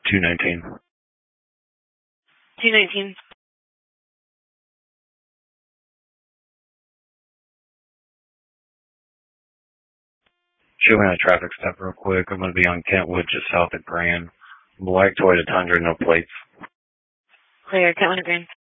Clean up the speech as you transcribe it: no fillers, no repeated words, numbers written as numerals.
219. 219. Show me on a traffic stop real quick. I'm going to be on Kentwood, just south of Grand. Black Toyota Tundra, no plates. Clear, Kentwood and Grand.